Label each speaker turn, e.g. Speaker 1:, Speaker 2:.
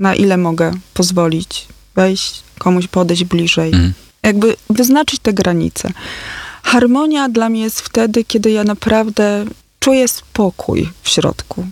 Speaker 1: na ile mogę pozwolić wejść, komuś podejść bliżej. Jakby wyznaczyć te granice. Harmonia dla mnie jest wtedy, kiedy ja naprawdę czuję spokój w środku.